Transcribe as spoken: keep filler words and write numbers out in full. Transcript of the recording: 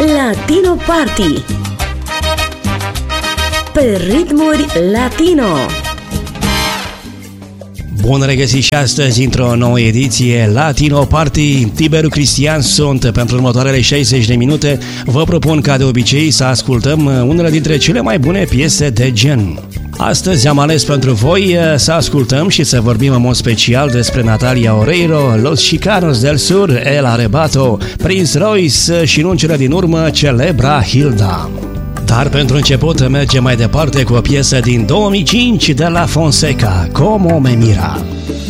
Latino Party pe ritmuri latino. Bun regăsit și astăzi într-o nouă ediție Latino Party. Tiberu Cristian sunt. Pentru următoarele șaizeci de minute vă propun ca de obicei să ascultăm unele dintre cele mai bune piese de gen. Astăzi am ales pentru voi să ascultăm și să vorbim în mod special despre Natalia Oreiro, Los Chicanos del Sur, El Arrebato, Prince Royce și, nu în cele din urmă, celebra Hilda. Dar pentru început mergem mai departe cu o piesă din două mii cinci de la Fonseca, Como me mira.